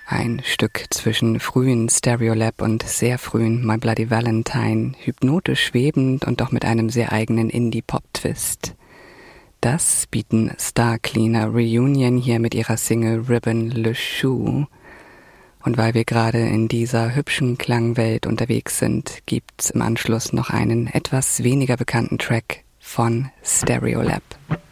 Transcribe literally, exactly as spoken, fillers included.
Ein Stück zwischen frühen Stereolab und sehr frühen My Bloody Valentine, hypnotisch schwebend und doch mit einem sehr eigenen Indie-Pop-Twist. Das bieten Star Cleaner Reunion hier mit ihrer Single Ribbon Le Chou. Und weil wir gerade in dieser hübschen Klangwelt unterwegs sind, gibt's im Anschluss noch einen etwas weniger bekannten Track von Stereolab.